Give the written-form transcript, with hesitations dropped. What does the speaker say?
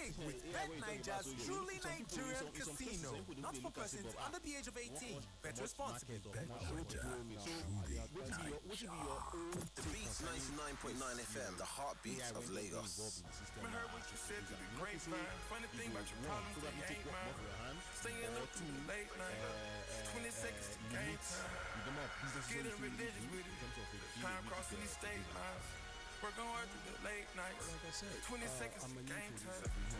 big with BetNiger's truly Nigerian casino. Not for persons under the age of 18. Bet responsibly. The Beats 99.9 FM, the heartbeat of Lagos. I heard what you said to the grapevine. Funny thing about your problems, they ain't mine. Staying up through the late night. 20 seconds to game time. Getting religious with it. Time crossing these state lines. Working hard through the late nights. 20 seconds to game time.